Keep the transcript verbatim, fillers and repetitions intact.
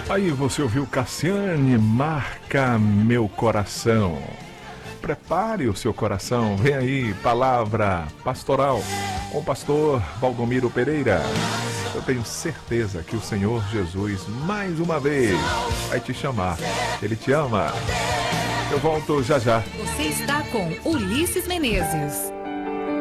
Aí você ouviu Cassiane, Marca Meu Coração. Prepare o seu coração, vem aí, palavra pastoral com o pastor Valdomiro Pereira. Eu tenho certeza que o Senhor Jesus, mais uma vez, vai te chamar. Ele te ama. Eu volto já já. Você está com Ulisses Menezes.